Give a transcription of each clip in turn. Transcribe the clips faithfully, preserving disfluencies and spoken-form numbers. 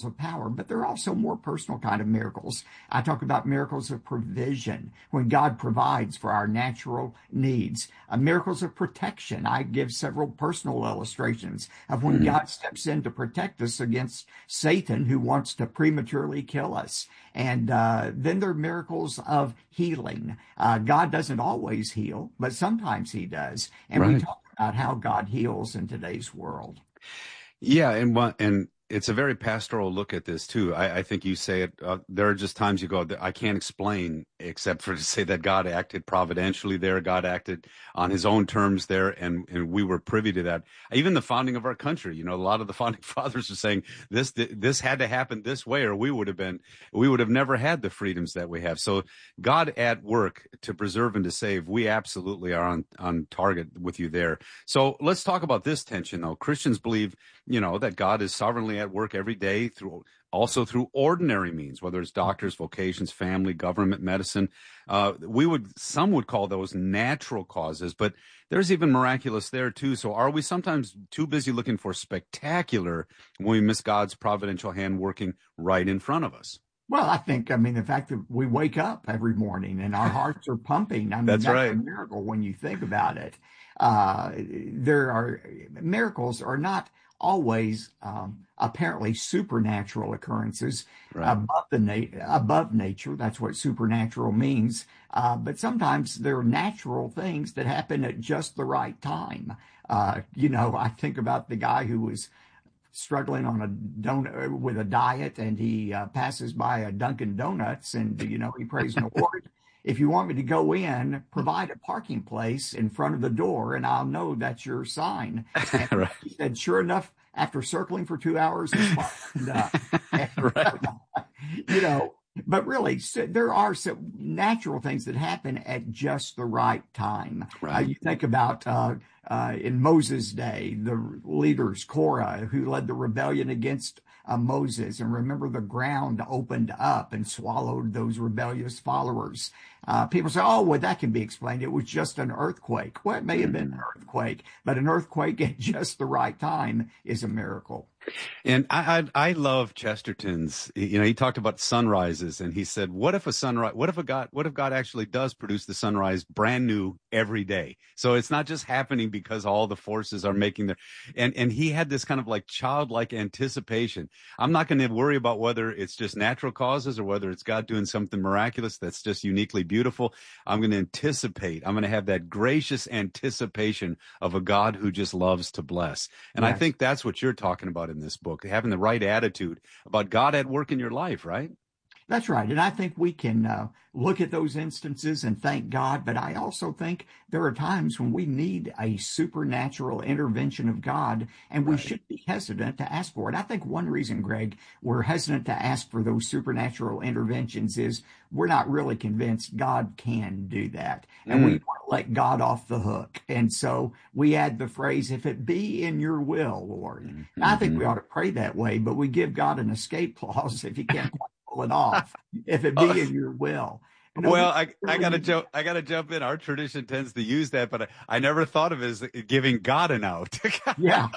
of power, but there are also more personal kind of miracles. I talk about miracles of provision, when God provides for our natural needs. Uh, miracles of protection. I give several personal illustrations of when Mm. God steps in to protect us against Satan, who wants to prematurely kill us. And uh, then there are miracles of healing. Uh, God doesn't always heal, but sometimes he does. And we Right. talk about how God heals in today's world. Yeah, and one, and it's a very pastoral look at this too. I, I think you say it. Uh, there are just times you go, I can't explain except for to say that God acted providentially there. God acted on His own terms there, and and we were privy to that. Even the founding of our country, you know, a lot of the founding fathers are saying this this had to happen this way, or we would have been we would have never had the freedoms that we have. So God at work to preserve and to save. We absolutely are on on target with you there. So let's talk about this tension, though. Christians believe, you know, that God is sovereignly at work every day through also through ordinary means, whether it's doctors, vocations, family, government, medicine. Uh, we would some would call those natural causes, but there's even miraculous there too. So are we sometimes too busy looking for spectacular when we miss God's providential hand working right in front of us? Well, I think, I mean, the fact that we wake up every morning and our hearts are pumping, I mean, That's that's a right. miracle when you think about it. Uh, there are miracles are not always um, apparently supernatural occurrences Right. above the na- above nature. That's what supernatural means. Uh, but sometimes there are natural things that happen at just the right time. Uh, you know, I think about the guy who was struggling on a don with a diet, and he uh, passes by a Dunkin' Donuts, and you know he prays in the Lord, if you want me to go in, provide a parking place in front of the door, and I'll know that's your sign. And Right. he said, sure enough, after circling for two hours, his spot opened up. Right. you know, but really, so there are some natural things that happen at just the right time. Uh, Right. you think about uh, uh, in Moses' day, the leaders, Korah, who led the rebellion against uh, Moses, and remember the ground opened up and swallowed those rebellious followers. Uh, people say, oh, well, that can be explained. It was just an earthquake. Well, it may have been an Mhm. earthquake, but an earthquake at just the right time is a miracle. And I, I I love Chesterton's. You know, he talked about sunrises, and he said, "What if a sunrise? What if a God? What if God actually does produce the sunrise brand new every day? So it's not just happening because all the forces are making their." And and he had this kind of like childlike anticipation. I'm not going to worry about whether it's just natural causes or whether it's God doing something miraculous that's just uniquely beautiful. I'm going to anticipate. I'm going to have that gracious anticipation of a God who just loves to bless. And I Yes. think that's what you're talking about in this book, having the right attitude about God at work in your life, right? That's right. And I think we can uh, look at those instances and thank God. But I also think there are times when we need a supernatural intervention of God, and we Right. should be hesitant to ask for it. I think one reason, Greg, we're hesitant to ask for those supernatural interventions is we're not really convinced God can do that. And we Mm. want to let God off the hook. And so we add the phrase, if it be in your will, Lord. And I think Mm-hmm. we ought to pray that way, but we give God an escape clause if he can't pull it off, if it Oh, be in your will. No, well, we I, I gotta really, jump. I gotta jump in. Our tradition tends to use that, but I, I never thought of it as giving God an out. yeah.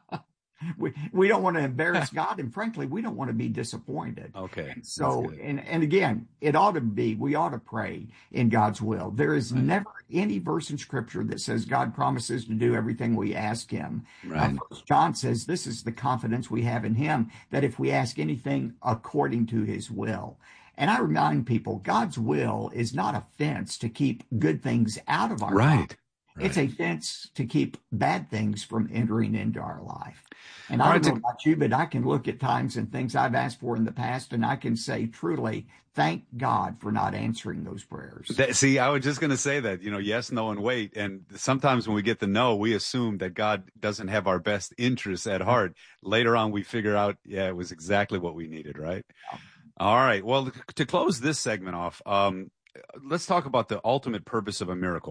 we we don't want to embarrass God, and frankly, we don't want to be disappointed. Okay, And that's so, good. and and again, it ought to be we ought to pray in God's will. There is Right, never any verse in Scripture that says God promises to do everything we ask Him. Uh, right, First John says this is the confidence we have in Him that if we ask anything according to His will. And I remind people, God's will is not a fence to keep good things out of our life. right, It's right. a fence to keep bad things from entering into our life. And All I right. don't know To, about you, but I can look at times and things I've asked for in the past, and I can say truly, thank God for not answering those prayers. that, see, I was just gonna say that. You know, yes, no, and wait. And sometimes when we get the no, we assume that God doesn't have our best interests at heart. Later on, we figure out, yeah, it was exactly what we needed, right? All right. Well, to close this segment off, um, let's talk about the ultimate purpose of a miracle.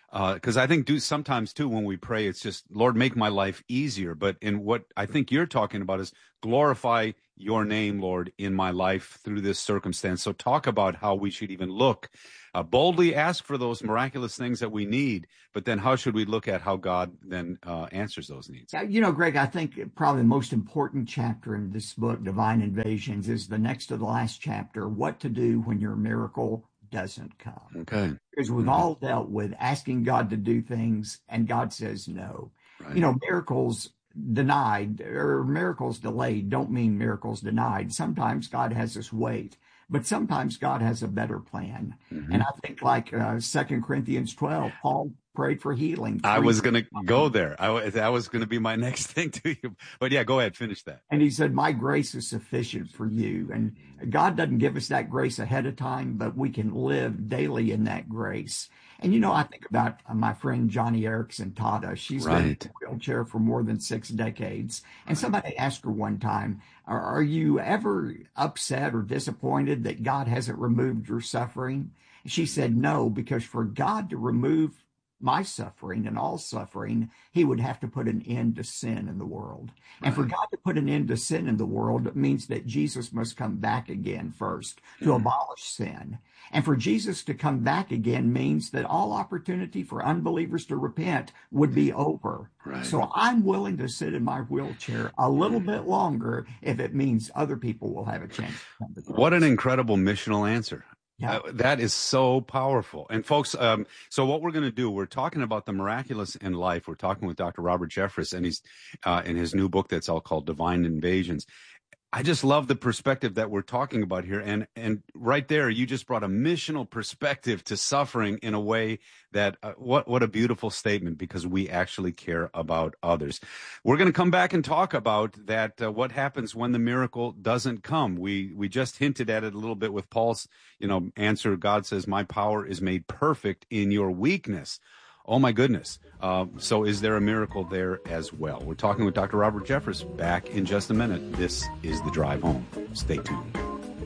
Because uh, I think do sometimes too when we pray, it's just, Lord, make my life easier. But in what I think you're talking about is glorify your name, Lord, in my life through this circumstance. So talk about how we should even look, uh, boldly ask for those miraculous things that we need. But then how should we look at how God then uh, answers those needs? You know, Greg, I think probably the most important chapter in this book, Divine Invasions, is the next to the last chapter, what to do when your miracle doesn't come. Okay. Because we've mm-hmm. all dealt with asking God to do things and God says no. Right. You know, miracles denied or miracles delayed don't mean miracles denied. Sometimes God has us wait, but sometimes God has a better plan. Mm-hmm. And I think like uh, Second Corinthians twelve, Paul prayed for healing. I was going to go there. I, that was going to be my next thing to you. But yeah, go ahead, finish that. And he said, my grace is sufficient for you. And God doesn't give us that grace ahead of time, but we can live daily in that grace. And, you know, I think about my friend Johnny Erickson Tata. She's right. been in a wheelchair for more than six decades. And somebody asked her one time, are, are you ever upset or disappointed that God hasn't removed your suffering? She said, no, because for God to remove my suffering and all suffering, he would have to put an end to sin in the world. And for God to put an end to sin in the world, it means that Jesus must come back again first to mm. abolish sin. And for Jesus to come back again means that all opportunity for unbelievers to repent would be over. Right. So I'm willing to sit in my wheelchair a little bit longer if it means other people will have a chance to come to Christ. What an incredible missional answer. Yeah. Uh, that is so powerful. And folks, um, so what we're going to do, we're talking about the miraculous in life. We're talking with Doctor Robert Jeffress, and he's uh, in his new book that's all called Divine Invasions. I just love the perspective that we're talking about here. And and right there, you just brought a missional perspective to suffering in a way that, uh, what, what a beautiful statement, because we actually care about others. We're going to come back and talk about that, uh, what happens when the miracle doesn't come. We we just hinted at it a little bit with Paul's, you know, answer. God says, my power is made perfect in your weakness. Oh, my goodness. Uh, so is there a miracle there as well? We're talking with Doctor Robert Jeffress back in just a minute. This is The Drive Home. Stay tuned.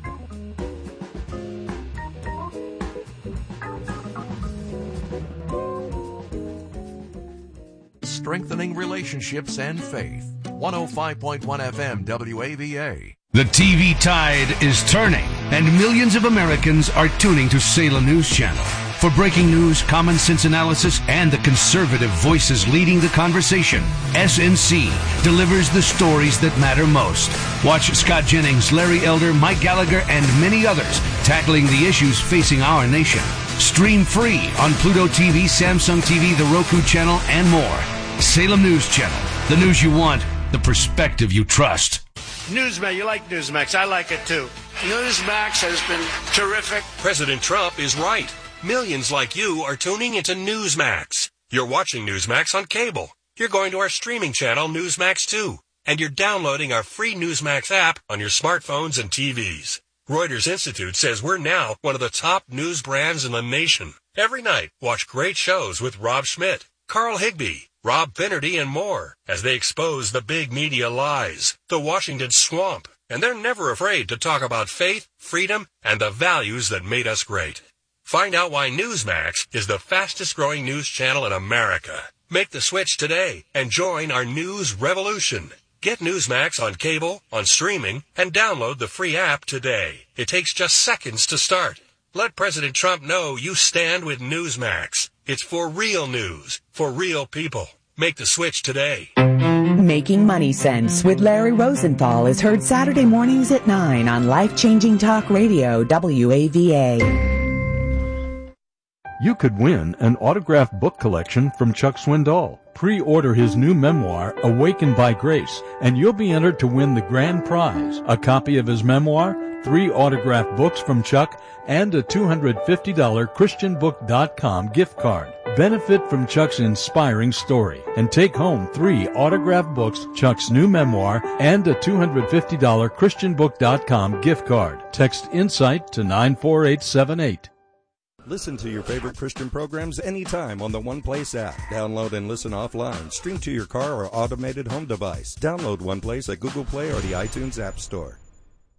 Strengthening relationships and faith. one oh five point one F M W A V A. The T V tide is turning, and millions of Americans are tuning to Salem News Channel. For breaking news, common sense analysis, and the conservative voices leading the conversation, S N C delivers the stories that matter most. Watch Scott Jennings, Larry Elder, Mike Gallagher, and many others tackling the issues facing our nation. Stream free on Pluto T V, Samsung T V, the Roku channel, and more. Salem News Channel. The news you want, the perspective you trust. Newsmax, you like Newsmax. I like it too. Newsmax has been terrific. President Trump is right. Millions like you are tuning into Newsmax. You're watching Newsmax on cable. You're going to our streaming channel, Newsmax two. And you're downloading our free Newsmax app on your smartphones and T Vs. Reuters Institute says we're now one of the top news brands in the nation. Every night, watch great shows with Rob Schmidt, Carl Higbie, Rob Finnerty, and more as they expose the big media lies, the Washington swamp. And they're never afraid to talk about faith, freedom, and the values that made us great. Find out why Newsmax is the fastest growing news channel in America. Make the switch today and join our news revolution. Get Newsmax on cable, on streaming, and download the free app today. It takes just seconds to start. Let President Trump know you stand with Newsmax. It's for real news, for real people. Make the switch today. Making Money Sense with Larry Rosenthal is heard Saturday mornings at nine on Life-Changing Talk Radio, W A V A. You could win an autographed book collection from Chuck Swindoll. Pre-order his new memoir, Awakened by Grace, and you'll be entered to win the grand prize, a copy of his memoir, three autographed books from Chuck, and a two hundred fifty dollars Christian book dot com gift card. Benefit from Chuck's inspiring story and take home three autographed books, Chuck's new memoir, and a two hundred fifty dollars Christian book dot com gift card. Text INSIGHT to nine four eight seven eight. Listen to your favorite Christian programs anytime on the OnePlace app. Download and listen offline. Stream to your car or automated home device. Download OnePlace at Google Play or the iTunes App Store.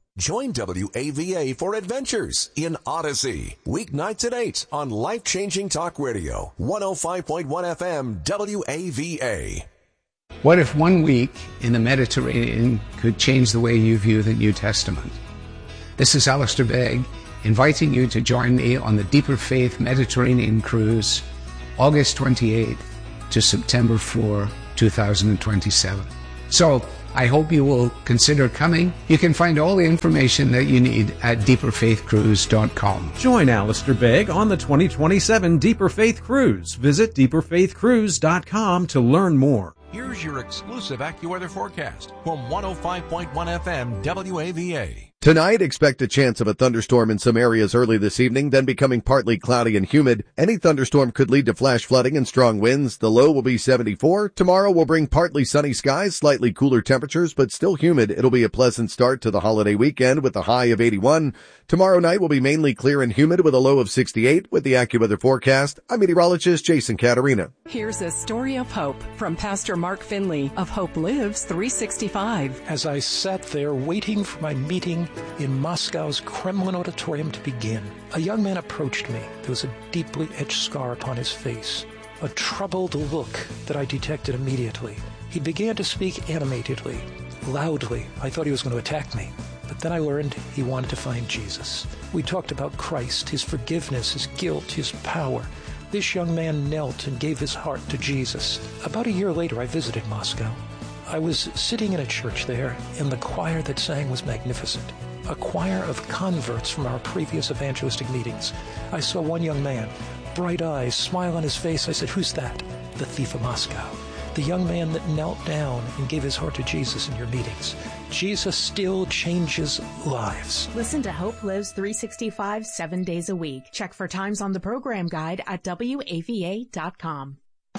Join W A V A for Adventures in Odyssey. Weeknights at eight on Life Changing Talk Radio, one oh five point one F M W A V A. What if one week in the Mediterranean could change the way you view the New Testament? This is Alistair Begg, inviting you to join me on the Deeper Faith Mediterranean Cruise, August twenty-eighth to September fourth, two thousand twenty-seven. So, I hope you will consider coming. You can find all the information that you need at deeper faith cruise dot com. Join Alistair Begg on the twenty twenty-seven Deeper Faith Cruise. Visit deeper faith cruise dot com to learn more. Here's your exclusive AccuWeather forecast from one oh five point one F M W A V A. Tonight, expect a chance of a thunderstorm in some areas early this evening, then becoming partly cloudy and humid. Any thunderstorm could lead to flash flooding and strong winds. The low will be seventy-four. Tomorrow will bring partly sunny skies, slightly cooler temperatures, but still humid. It'll be a pleasant start to the holiday weekend with a high of eighty-one. Tomorrow night will be mainly clear and humid with a low of sixty-eight. With the AccuWeather forecast, I'm meteorologist Jason Caterina. Here's a story of hope from Pastor Mark Finley of Hope Lives three sixty-five. As I sat there waiting for my meeting in Moscow's Kremlin auditorium to begin, a young man approached me. There was a deeply etched scar upon his face, a troubled look that I detected immediately. He began to speak animatedly, loudly. I thought he was going to attack me, but then I learned he wanted to find Jesus. We talked about Christ, his forgiveness, his guilt, his power. This young man knelt and gave his heart to Jesus. About a year later, I visited Moscow. I was sitting in a church there, and the choir that sang was magnificent. A choir of converts from our previous evangelistic meetings. I saw one young man, bright eyes, smile on his face. I said, "Who's that?" "The thief of Moscow." The young man that knelt down and gave his heart to Jesus in your meetings. Jesus still changes lives. Listen to Hope Lives three sixty-five seven days a week. Check for times on the program guide at W A V A dot com.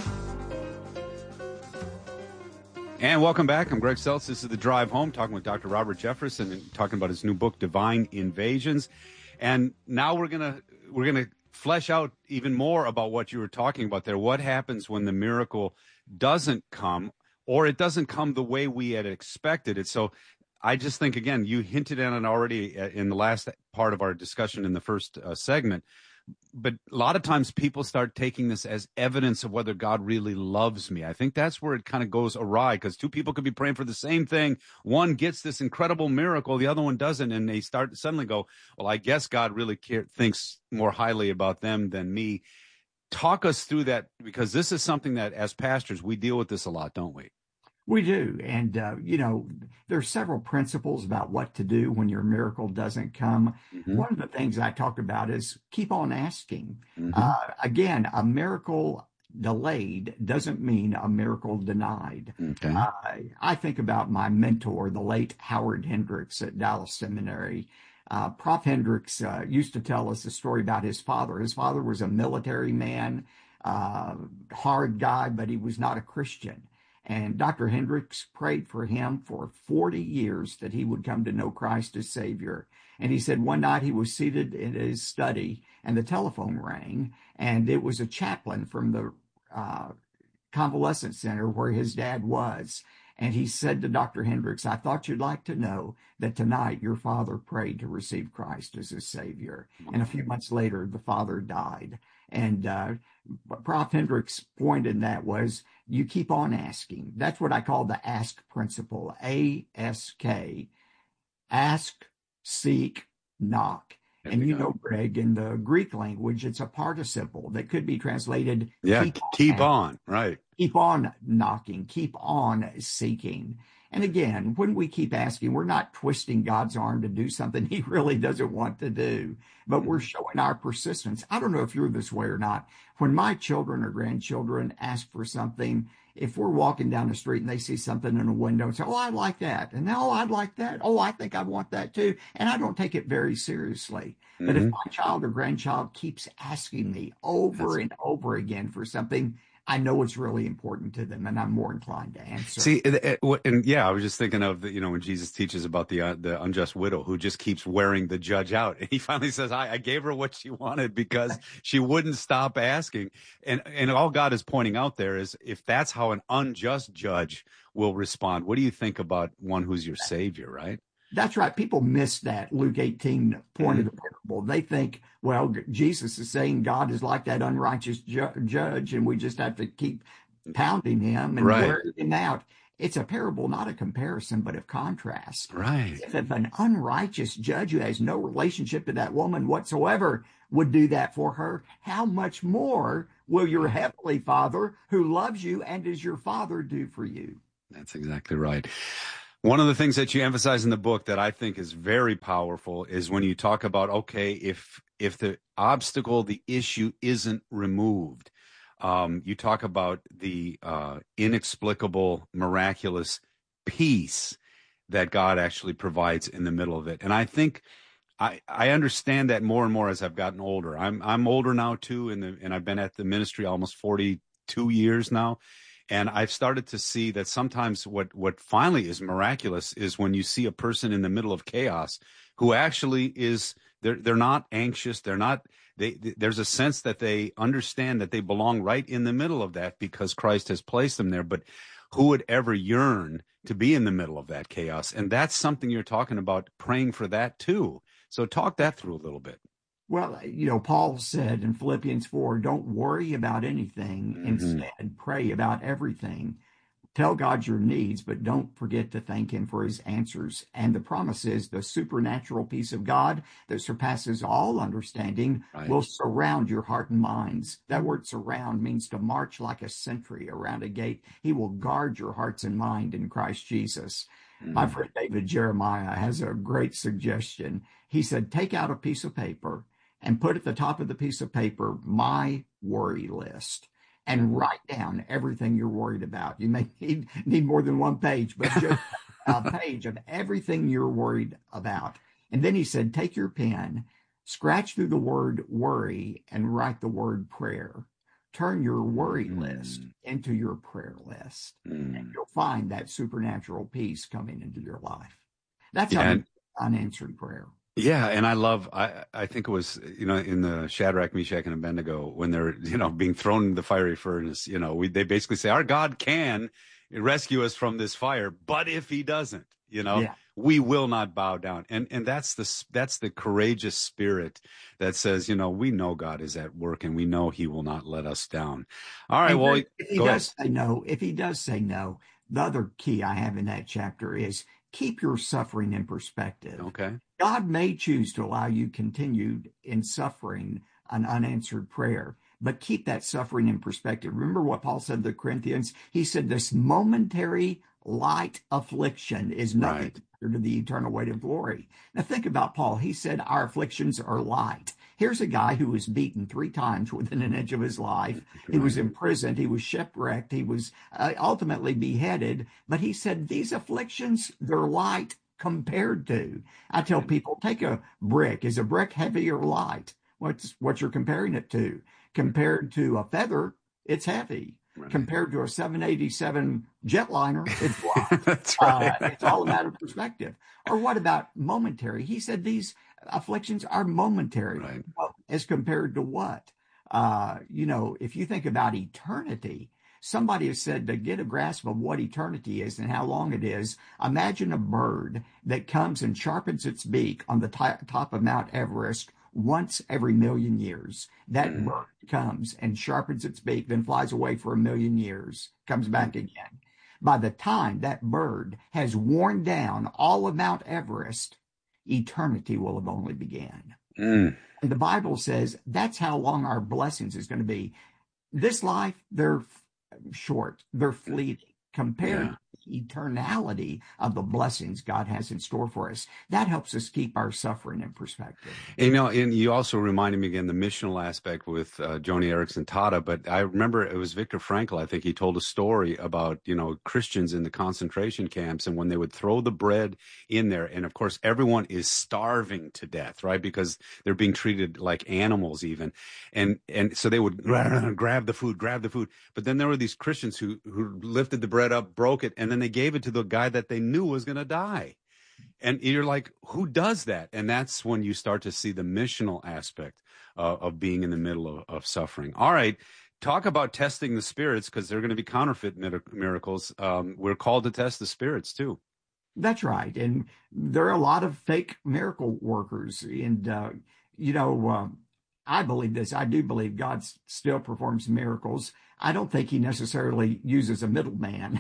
And welcome back. I'm Greg Seltz. This is The Drive Home, talking with Doctor Robert Jefferson and talking about his new book, Divine Invasions. And now we're going to we're going to flesh out even more about what you were talking about there. What happens when the miracle doesn't come, or it doesn't come the way we had expected it? So I just think, again, you hinted at it already in the last part of our discussion in the first uh, segment. But a lot of times people start taking this as evidence of whether God really loves me. I think that's where it kind of goes awry, because two people could be praying for the same thing. One gets this incredible miracle, the other one doesn't, and they start to suddenly go, well, I guess God really care, thinks more highly about them than me. Talk us through that, because this is something that as pastors, we deal with this a lot, don't we? We do. And, uh, you know, there's several principles about what to do when your miracle doesn't come. Mm-hmm. One of the things I talked about is keep on asking. Mm-hmm. Uh, again, a miracle delayed doesn't mean a miracle denied. Okay. Uh, I think about my mentor, the late Howard Hendricks at Dallas Seminary. Uh, Prof Hendricks uh, used to tell us a story about his father. His father was a military man, uh, hard guy, but he was not a Christian. And Doctor Hendricks prayed for him for forty years that he would come to know Christ as Savior. And he said one night he was seated in his study and the telephone rang, and it was a chaplain from the uh, convalescent center where his dad was. And he said to Doctor Hendricks, "I thought you'd like to know that tonight your father prayed to receive Christ as his Savior." And a few months later, the father died. And uh, Prof Hendricks' point in that was, you keep on asking. That's what I call the ask principle, A S K. Ask, seek, knock. There and you go. know, Greg, in the Greek language, it's a participle that could be translated yeah, keep, keep on, on, right. Keep on knocking, keep on seeking. And again, when we keep asking, we're not twisting God's arm to do something he really doesn't want to do, but we're showing our persistence. I don't know if you're this way or not. When my children or grandchildren ask for something, if we're walking down the street and they see something in a window and say, "Oh, I like that," and "Oh, I'd like that," "Oh, I think I want that too," and I don't take it very seriously. Mm-hmm. But if my child or grandchild keeps asking me over That's and over again for something, I know it's really important to them, and I'm more inclined to answer. See, it, it, and yeah, I was just thinking of the, you know, when Jesus teaches about the uh, the unjust widow who just keeps wearing the judge out, and he finally says, "I, I gave her what she wanted because she wouldn't stop asking." And and all God is pointing out there is, if that's how an unjust judge will respond, what do you think about one who's your Savior, right? That's right. People miss that Luke eighteen point mm-hmm. of the parable. They think, well, Jesus is saying God is like that unrighteous ju- judge, and we just have to keep pounding him and right. wearing him out. It's a parable, not a comparison, but of contrast. Right. If an unrighteous judge who has no relationship to that woman whatsoever would do that for her, how much more will your heavenly Father, who loves you and is your Father, do for you? That's exactly right. One of the things that you emphasize in the book that I think is very powerful is when you talk about, okay, if if the obstacle, the issue isn't removed, um, you talk about the uh, inexplicable, miraculous peace that God actually provides in the middle of it. And I think I, I understand that more and more as I've gotten older. I'm I'm older now too, and and I've been at the ministry almost forty-two years now. And I've started to see that sometimes what, what finally is miraculous is when you see a person in the middle of chaos who actually is, they're, they're not anxious. They're not, they, there's a sense that they understand that they belong right in the middle of that because Christ has placed them there. But who would ever yearn to be in the middle of that chaos? And that's something you're talking about, praying for that too. So talk that through a little bit. Well, you know, Paul said in Philippians four, don't worry about anything. Mm-hmm. Instead, pray about everything. Tell God your needs, but don't forget to thank him for his answers. And the promise is the supernatural peace of God that surpasses all understanding right. will surround your heart and minds. That word surround means to march like a sentry around a gate. He will guard your hearts and mind in Christ Jesus. Mm-hmm. My friend David Jeremiah has a great suggestion. He said, take out a piece of paper and put at the top of the piece of paper, my worry list, and write down everything you're worried about. You may need, need more than one page, but just a page of everything you're worried about. And then he said, take your pen, scratch through the word worry, and write the word prayer. Turn your worry mm. list into your prayer list, mm. and you'll find that supernatural peace coming into your life. That's yeah, an unanswered prayer. Yeah, and I love, I, I think it was, you know, in the Shadrach, Meshach, and Abednego, when they're, you know, being thrown in the fiery furnace, you know, we, they basically say, our God can rescue us from this fire, but if he doesn't, you know, yeah. we will not bow down. And and that's the, that's the courageous spirit that says, you know, we know God is at work and we know he will not let us down. All right, and well, if he does ahead. say no, if he does say no, the other key I have in that chapter is keep your suffering in perspective. Okay. God may choose to allow you continued in suffering an unanswered prayer, but keep that suffering in perspective. Remember what Paul said to the Corinthians? He said, this momentary light affliction is nothing right. compared to the eternal weight of glory. Now think about Paul. He said, our afflictions are light. Here's a guy who was beaten three times within an inch of his life. He was imprisoned. He was shipwrecked. He was uh, ultimately beheaded. But he said, these afflictions, they're light compared to. I tell people, take a brick. Is a brick heavy or light? What's what you're comparing it to? Compared to a feather, it's heavy. Right. Compared to a seven eighty-seven jetliner, it's light. That's right. uh, it's all a matter of perspective. Or what about momentary? He said these afflictions are momentary. Right. Well, as compared to what? Uh, you know, if you think about eternity, somebody has said to get a grasp of what eternity is and how long it is, imagine a bird that comes and sharpens its beak on the t- top of Mount Everest once every million years. That mm. bird comes and sharpens its beak, then flies away for a million years, comes back again. By the time that bird has worn down all of Mount Everest, eternity will have only began. Mm. And the Bible says that's how long our blessings is going to be. This life, they're short, they're fleeting compared yeah. to the eternality of the blessings God has in store for us. That helps us keep our suffering in perspective. And, you know, and you also reminded me again the missional aspect with uh, Joni Eareckson Tada, but I remember it was Viktor Frankl. I think he told a story about, you know, Christians in the concentration camps and when they would throw the bread in there, and of course everyone is starving to death, right? Because they're being treated like animals even, and and so they would grab the food, grab the food, but then there were these Christians who who lifted the bread up, broke it, and then they gave it to the guy that they knew was going to die. And you're like, who does that? And that's when you start to see the missional aspect uh, of being in the middle of, of suffering. All right. Talk about testing the spirits, because they're going to be counterfeit miracles. Um, we're called to test the spirits too. That's right. And there are a lot of fake miracle workers. And, uh, you know, uh, I believe this. I do believe God s- still performs miracles. I don't think he necessarily uses a middleman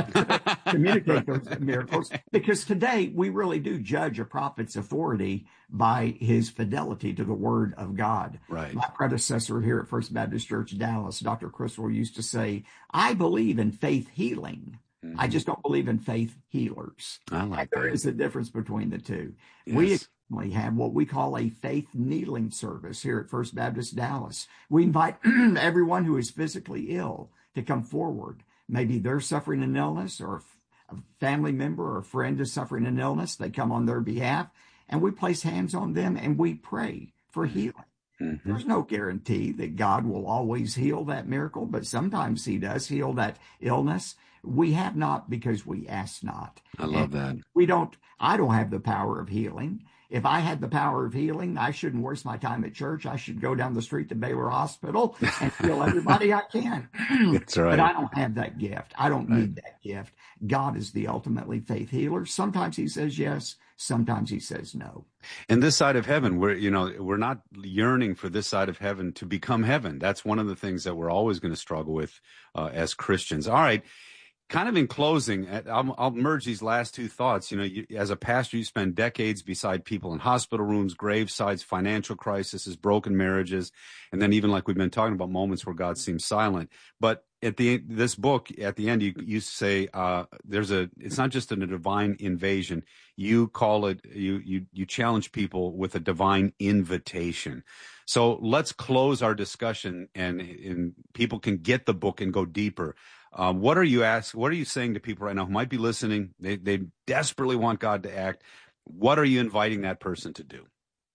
to communicate those miracles, because today we really do judge a prophet's authority by his fidelity to the word of God. Right. My predecessor here at First Baptist Church Dallas, Doctor Criswell, used to say, I believe in faith healing. Mm-hmm. I just don't believe in faith healers. I like There that. is a difference between the two. Yes. We We have what we call a faith kneeling service here at First Baptist Dallas. We invite everyone who is physically ill to come forward. Maybe they're suffering an illness, or a family member or a friend is suffering an illness. They come on their behalf, and we place hands on them and we pray for healing. Mm-hmm. There's no guarantee that God will always heal that miracle, but sometimes he does heal that illness. We have not because we ask not. I love and that. We don't, I don't have the power of healing. If I had the power of healing, I shouldn't waste my time at church. I should go down the street to Baylor Hospital and heal everybody I can. That's right. But I don't have that gift. I don't Right. need that gift. God is the ultimately faith healer. Sometimes he says yes. Sometimes he says no. And this side of heaven, we're, you know, we're not yearning for this side of heaven to become heaven. That's one of the things that we're always going to struggle with uh, as Christians. All right. Kind of in closing, I'll, I'll merge these last two thoughts. You know, you, as a pastor, you spend decades beside people in hospital rooms, gravesides, financial crises, broken marriages, and then even like we've been talking about, moments where God seems silent. But at the this book, at the end, you you say uh, there's a. It's not just a divine invasion. You call it. You you you challenge people with a divine invitation. So let's close our discussion, and and people can get the book and go deeper. Um, what are you ask? What are you saying to people right now who might be listening? They they desperately want God to act. What are you inviting that person to do?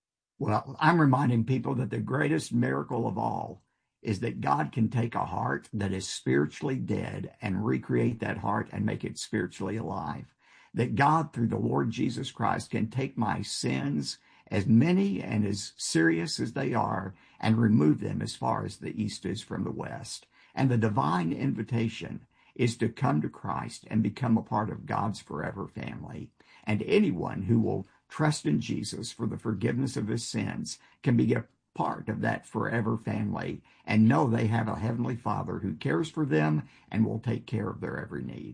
Well, I'm reminding people that the greatest miracle of all is that God can take a heart that is spiritually dead and recreate that heart and make it spiritually alive. That God, through the Lord Jesus Christ, can take my sins, as many and as serious as they are, and remove them as far as the east is from the west. And the divine invitation is to come to Christ and become a part of God's forever family. And anyone who will trust in Jesus for the forgiveness of his sins can be a part of that forever family and know they have a heavenly Father who cares for them and will take care of their every need.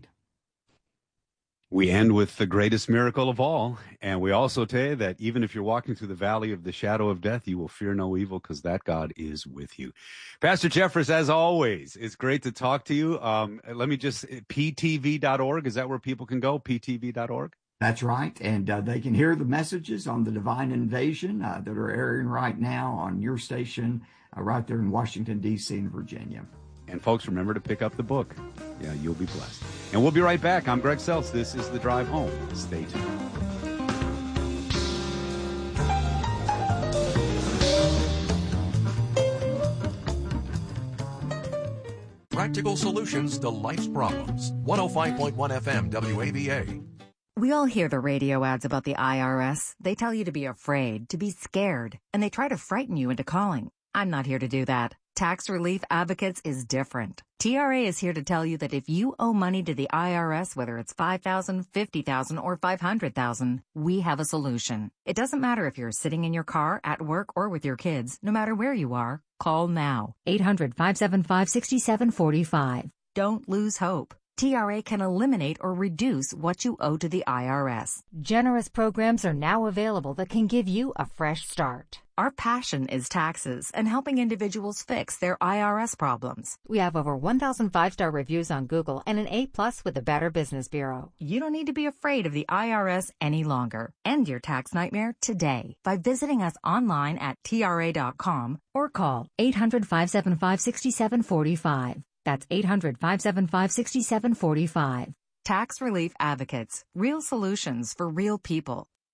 We end with the greatest miracle of all. And we also tell you that even if you're walking through the valley of the shadow of death, you will fear no evil, because that God is with you. Pastor Jeffress, as always, it's great to talk to you. Um, let me just, P T V dot org, is that where people can go? P T V dot org? That's right. And uh, they can hear the messages on the divine invasion uh, that are airing right now on your station uh, right there in Washington, D C and Virginia. And folks, remember to pick up the book. Yeah, you'll be blessed. And we'll be right back. I'm Greg Seltz. This is The Drive Home. Stay tuned. Practical solutions to life's problems. one oh five point one F M W A V A. We all hear the radio ads about the I R S. They tell you to be afraid, to be scared, and they try to frighten you into calling. I'm not here to do that. Tax Relief Advocates is different. T R A is here to tell you that if you owe money to the I R S, whether it's five thousand dollars, fifty thousand dollars, or five hundred thousand dollars, we have a solution. It doesn't matter if you're sitting in your car, at work, or with your kids. No matter where you are, call now. eight hundred, five seven five, six seven four five. Don't lose hope. T R A can eliminate or reduce what you owe to the I R S. Generous programs are now available that can give you a fresh start. Our passion is taxes and helping individuals fix their I R S problems. We have over one thousand five-star reviews on Google and an A plus with the Better Business Bureau. You don't need to be afraid of the I R S any longer. End your tax nightmare today by visiting us online at T R A dot com or call eight hundred, five seven five, six seven four five. That's eight hundred, five seven five, six seven four five. Tax Relief Advocates. Real solutions for real people.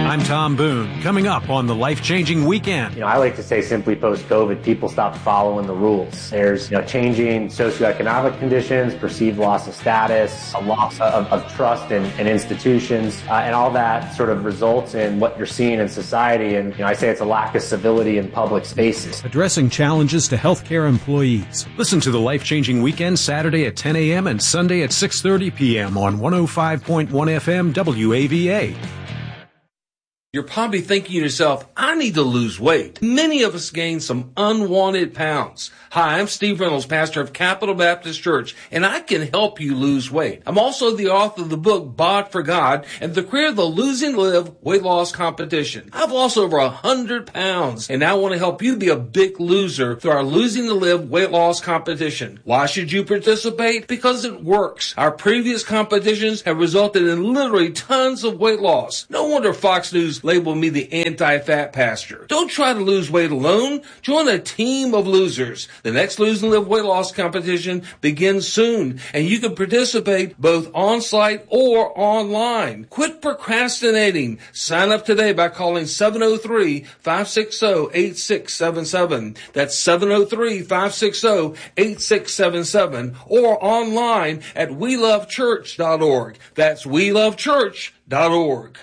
I'm Tom Boone. Coming up on the Life-Changing Weekend. You know, I like to say simply post-COVID, people stopped following the rules. There's, you know, changing socioeconomic conditions, perceived loss of status, a loss of, of trust in, in institutions, uh, and all that sort of results in what you're seeing in society. And, you know, I say it's a lack of civility in public spaces. Addressing challenges to healthcare employees. Listen to the Life-Changing Weekend Saturday at ten a.m. and Sunday at six thirty p.m. on one oh five point one F M W A V A. You're probably thinking to yourself, I need to lose weight. Many of us gain some unwanted pounds. Hi, I'm Steve Reynolds, pastor of Capital Baptist Church, and I can help you lose weight. I'm also the author of the book, Bod for God, and the creator of the Lose and Live weight loss competition. I've lost over one hundred pounds, and I want to help you be a big loser through our Losing to Live weight loss competition. Why should you participate? Because it works. Our previous competitions have resulted in literally tons of weight loss. No wonder Fox News labeled me the anti-fat pastor. Don't try to lose weight alone. Join a team of losers. The next Lose and Live weight loss competition begins soon, and you can participate both on-site or online. Quit procrastinating. Sign up today by calling seven oh three, five six oh, eight six seven seven. That's seven oh three, five six oh, eight six seven seven, or online at we love church dot org. That's we love church dot org.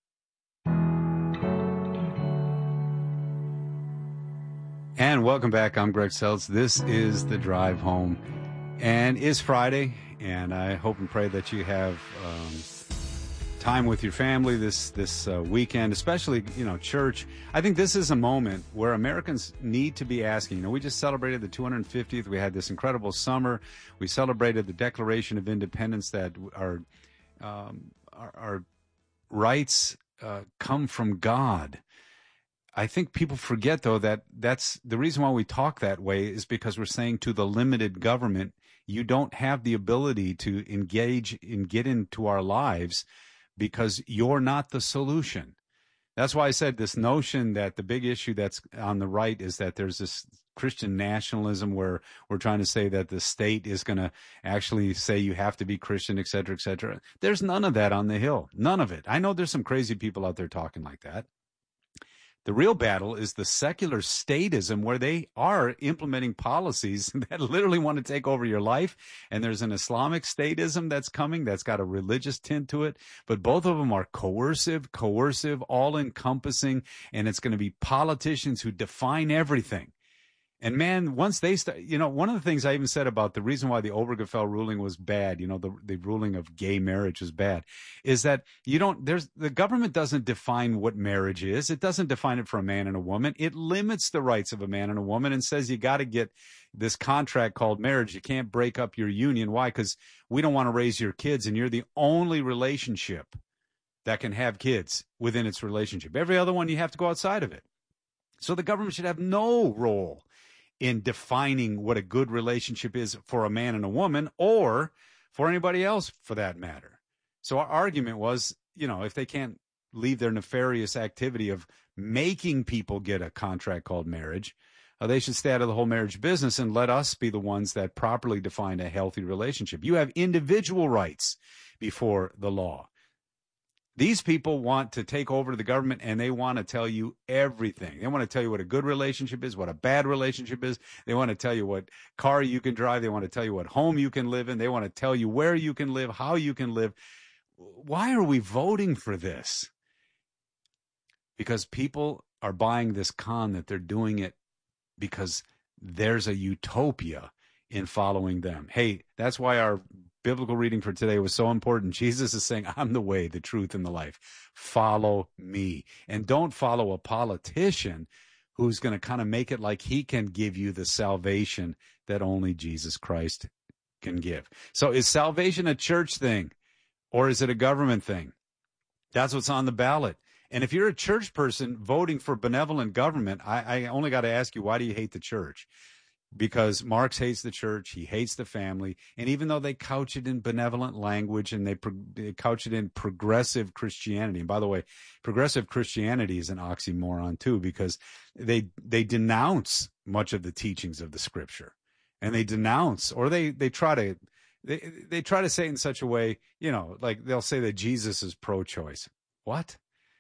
And welcome back. I'm Greg Seltz. This is The Drive Home, and it's Friday, and I hope and pray that you have um, time with your family this this uh, weekend, especially, you know, church. I think this is a moment where Americans need to be asking. You know, we just celebrated the two hundred fiftieth. We had this incredible summer. We celebrated the Declaration of Independence, that our um, our, our rights uh, come from God. I think people forget, though, that that's the reason why we talk that way is because we're saying to the limited government, you don't have the ability to engage and get into our lives because you're not the solution. That's why I said this notion that the big issue that's on the right is that there's this Christian nationalism where we're trying to say that the state is going to actually say you have to be Christian, et cetera, et cetera. There's none of that on the Hill. None of it. I know there's some crazy people out there talking like that. The real battle is the secular statism, where they are implementing policies that literally want to take over your life. And there's an Islamic statism that's coming that's got a religious tint to it. But both of them are coercive, coercive, all-encompassing, and it's going to be politicians who define everything. And man, once they start, you know, one of the things I even said about the reason why the Obergefell ruling was bad, you know, the, the ruling of gay marriage was bad, is that you don't, there's, the government doesn't define what marriage is. It doesn't define it for a man and a woman. It limits the rights of a man and a woman and says you got to get this contract called marriage. You can't break up your union. Why? Because we don't want to raise your kids, and you're the only relationship that can have kids within its relationship. Every other one, you have to go outside of it. So the government should have no role in defining what a good relationship is for a man and a woman, or for anybody else for that matter. So our argument was, you know, if they can't leave their nefarious activity of making people get a contract called marriage, uh, they should stay out of the whole marriage business and let us be the ones that properly define a healthy relationship. You have individual rights before the law. These people want to take over the government, and they want to tell you everything. They want to tell you what a good relationship is, what a bad relationship is. They want to tell you what car you can drive. They want to tell you what home you can live in. They want to tell you where you can live, how you can live. Why are we voting for this? Because people are buying this con that they're doing it because there's a utopia in following them. Hey, that's why our biblical reading for today was so important. Jesus is saying, I'm the way, the truth, and the life. Follow me. And don't follow a politician who's going to kind of make it like he can give you the salvation that only Jesus Christ can give. So is salvation a church thing, or is it a government thing? That's what's on the ballot. And if you're a church person voting for benevolent government, I, I only got to ask you, why do you hate the church? Because Marx hates the church, he hates the family, and even though they couch it in benevolent language and they, pro- they couch it in progressive Christianity, and by the way, progressive Christianity is an oxymoron too, because they they denounce much of the teachings of the Scripture, and they denounce, or they they try to they they try to say it in such a way, you know, like they'll say that Jesus is pro-choice. What?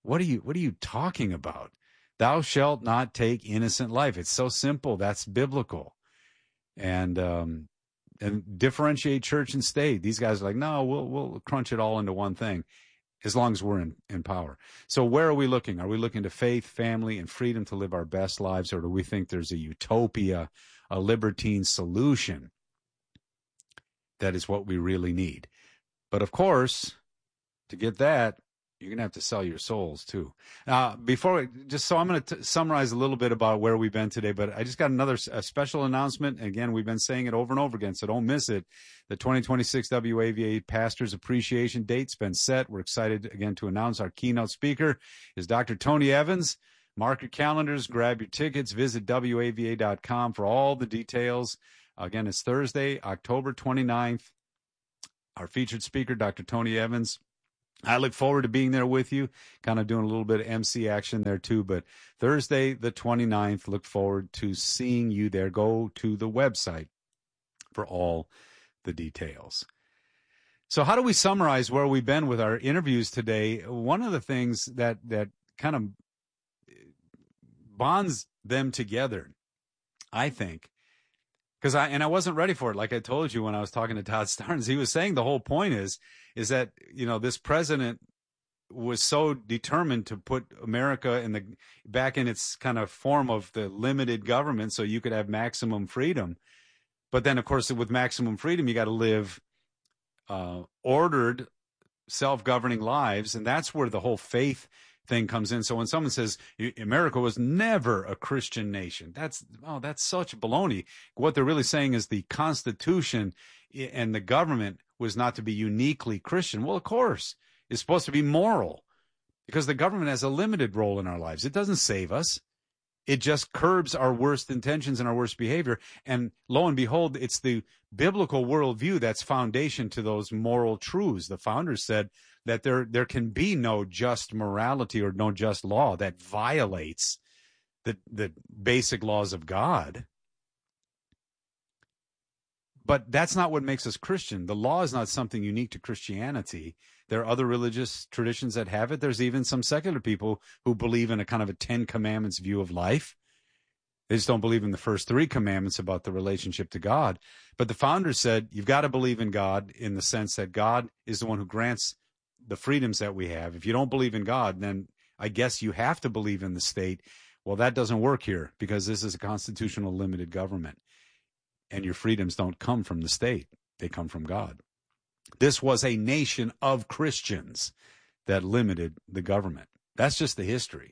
What are you, what are you talking about? Thou shalt not take innocent life. It's so simple. That's biblical. And, um, and differentiate church and state. These guys are like, no, we'll, we'll crunch it all into one thing as long as we're in, in power. So where are we looking? Are we looking to faith, family, and freedom to live our best lives? Or do we think there's a utopia, a libertine solution that is what we really need? But of course, to get that, you're going to have to sell your souls too. Uh, before we, just so I'm going to summarize a little bit about where we've been today, but I just got another a special announcement. Again, we've been saying it over and over again, so don't miss it. The twenty twenty-six W A V A Pastors Appreciation Date's been set. We're excited again to announce our keynote speaker is Doctor Tony Evans. Mark your calendars, grab your tickets, visit W A V A dot com for all the details. Again, it's Thursday, October twenty-ninth. Our featured speaker, Doctor Tony Evans. I look forward to being there with you, kind of doing a little bit of M C action there too. But Thursday, the twenty-ninth, look forward to seeing you there. Go to the website for all the details. So how do we summarize where we've been with our interviews today? One of the things that, that kind of bonds them together, I think, because I, and I wasn't ready for it. Like I told you when I was talking to Todd Starnes, he was saying the whole point is, is that, you know, this president was so determined to put America in the, back in its kind of form of the limited government so you could have maximum freedom. But then, of course, with maximum freedom, you got to live uh, ordered, self-governing lives. And that's where the whole faith thing comes in. So when someone says America was never a Christian nation, that's, oh, that's such baloney. What they're really saying is the Constitution and the government was not to be uniquely Christian. Well, of course, it's supposed to be moral because the government has a limited role in our lives. It doesn't save us. It just curbs our worst intentions and our worst behavior. And lo and behold, it's the biblical worldview that's foundation to those moral truths. The founders said that there, there can be no just morality or no just law that violates the, the basic laws of God. But that's not what makes us Christian. The law is not something unique to Christianity. There are other religious traditions that have it. There's even some secular people who believe in a kind of a Ten Commandments view of life. They just don't believe in the first three commandments about the relationship to God. But the founders said, you've got to believe in God in the sense that God is the one who grants the freedoms that we have. If you don't believe in God, then I guess you have to believe in the state. Well, that doesn't work here because this is a constitutional limited government. And your freedoms don't come from the state. They come from God. This was a nation of Christians that limited the government. That's just the history.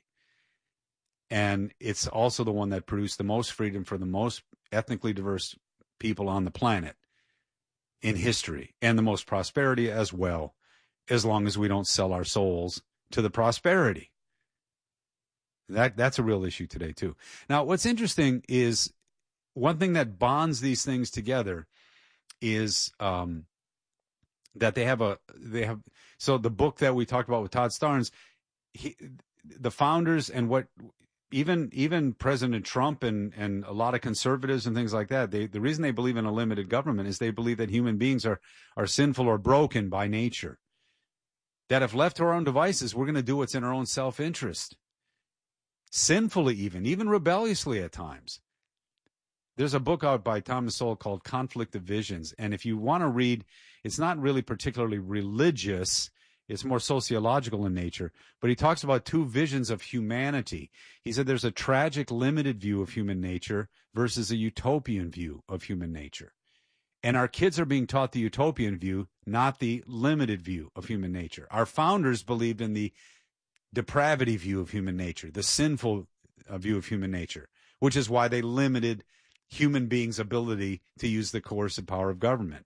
And it's also the one that produced the most freedom for the most ethnically diverse people on the planet in history, and the most prosperity as well, as long as we don't sell our souls to the prosperity. That that's a real issue today, too. Now, what's interesting is one thing that bonds these things together is um, that they have a they have so the book that we talked about with Todd Starnes, he, the founders and what even even President Trump and and a lot of conservatives and things like that, they the reason they believe in a limited government is they believe that human beings are are sinful or broken by nature. That if left to our own devices, we're going to do what's in our own self-interest, sinfully even, even rebelliously at times. There's a book out by Thomas Sowell called Conflict of Visions. And if you want to read, it's not really particularly religious. It's more sociological in nature. But he talks about two visions of humanity. He said there's a tragic, limited view of human nature versus a utopian view of human nature. And our kids are being taught the utopian view, not the limited view of human nature. Our founders believed in the depravity view of human nature, the sinful view of human nature, which is why they limited human beings' ability to use the coercive power of government.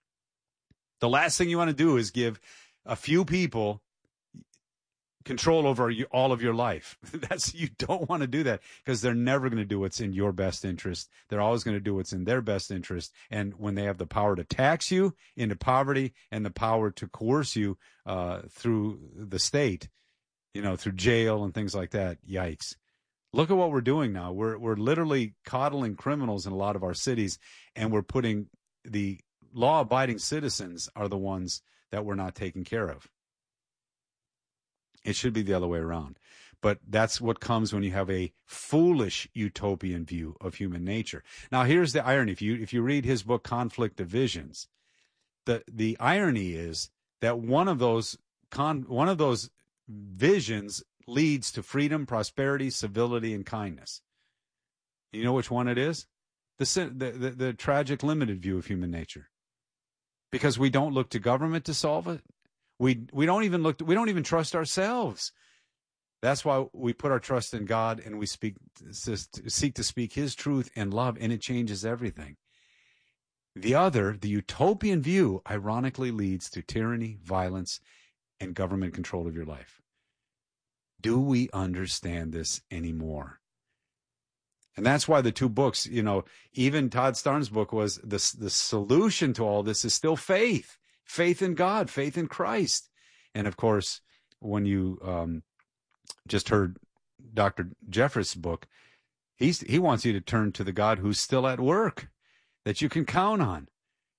The last thing you want to do is give a few people control over you, all of your life. That's you don't want to do that because they're never going to do what's in your best interest. They're always going to do what's in their best interest. And when they have the power to tax you into poverty and the power to coerce you uh, through the state, you know, through jail and things like that, yikes. Look at what we're doing now. We're we're literally coddling criminals in a lot of our cities, and we're putting the law-abiding citizens are the ones that we're not taking care of. It should be the other way around. But that's what comes when you have a foolish utopian view of human nature. Now, here's the irony. If you if you read his book, Conflict of Visions, the the irony is that one of those con, one of those visions leads to freedom, prosperity, civility, and kindness. You know which one it is? The the the, the tragic limited view of human nature. Because we don't look to government to solve it. We we don't even look to, we don't even trust ourselves. That's why we put our trust in God and we speak, seek to speak his truth and love, and it changes everything. The other, the utopian view, ironically leads to tyranny, violence, and government control of your life. Do we understand this anymore? And that's why the two books, you know, even Todd Starnes' book was the, the solution to all this is still faith, faith in God, faith in Christ. And of course, when you, um, just heard Doctor Jeffress' book, he's, he wants you to turn to the God who's still at work, that you can count on.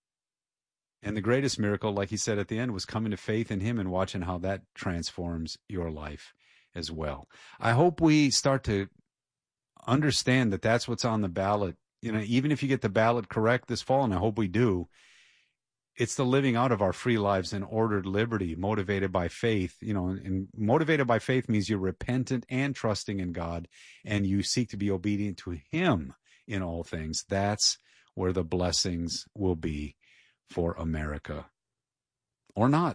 And the greatest miracle, like he said at the end, was coming to faith in him and watching how that transforms your life as well. I hope we start to understand that that's what's on the ballot. You know, even if you get the ballot correct this fall, and I hope we do, it's the living out of our free lives in ordered liberty, motivated by faith. You know, and motivated by faith means you're repentant and trusting in God, and you seek to be obedient to him in all things. That's where the blessings will be for America, or not.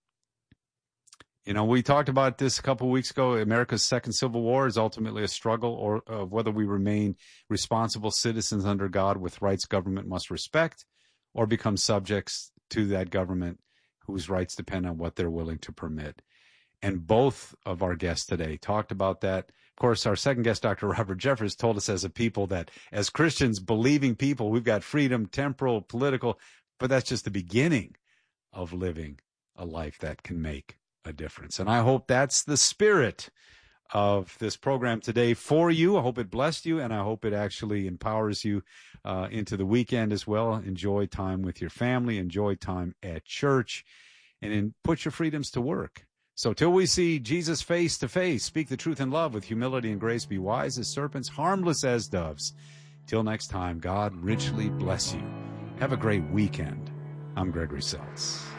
You know, we talked about this a couple of weeks ago. America's second civil war is ultimately a struggle or of whether we remain responsible citizens under God with rights government must respect, or become subjects to that government whose rights depend on what they're willing to permit. And both of our guests today talked about that. Of course, our second guest, Doctor Robert Jeffress, told us as a people that as Christians, believing people, we've got freedom, temporal, political, but that's just the beginning of living a life that can make a difference. And I hope that's the spirit of this program today for you. I hope it blessed you, and I hope it actually empowers you uh, into the weekend as well. Enjoy time with your family, enjoy time at church, and then put your freedoms to work. So till we see Jesus face to face, speak the truth in love with humility and grace, be wise as serpents, harmless as doves. Till next time, God richly bless you. Have a great weekend. I'm Gregory Seltz.